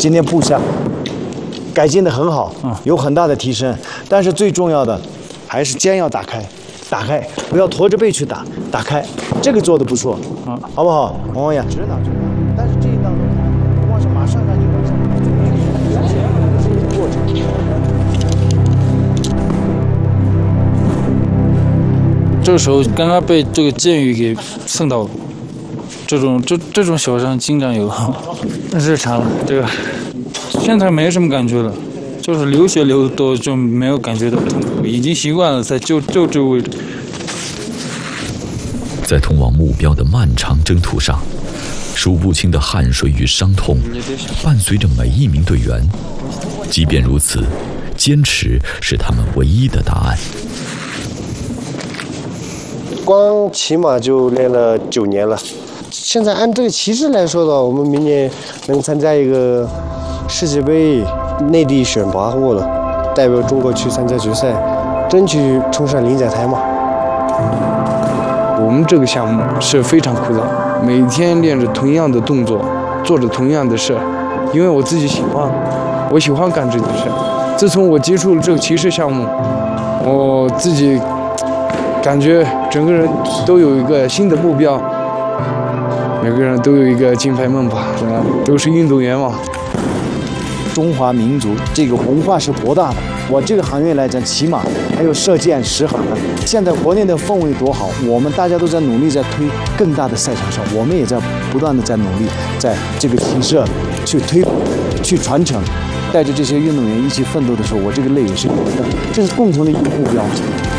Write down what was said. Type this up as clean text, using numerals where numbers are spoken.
今天部下改进的很好，有很大的提升。但是最重要的还是肩要打开，不要驼着背去打开，这个做的不错，好不好？王王爷，直打，但是这一当中不光是马上让你往上打，这是一个过程。 这个时候刚刚被这个箭雨给蹭到了，这种小伤经常有，日常了。这个现在没什么感觉了，就是流血流多就没有感觉到痛苦，已经习惯了，在就这个位置。 在通往目标的漫长征途上，数不清的汗水与伤痛伴随着每一名队员。即便如此，坚持是他们唯一的答案。 光骑马就练了9年了，现在按这个骑势来说的话，我们明年能参加一个世界杯内地选拔过了，代表中国去参加决赛，争取冲上领奖台嘛。 我们这个项目是非常枯燥，每天练着同样的动作，做着同样的事，因为我自己喜欢，我喜欢干这件事。自从我接触了这个骑士项目，我自己感觉整个人都有一个新的目标，每个人都有一个金牌梦吧，都是运动员嘛。 中华民族这个文化是博大的。我这个行业来讲，骑马还有射箭、石航，现在国内的氛围多好，我们大家都在努力在推更大的赛场上，我们也在不断的在努力，在这个提升、去推广、去传承，带着这些运动员一起奋斗的时候，我这个泪也是流的，这是共同的一个目标。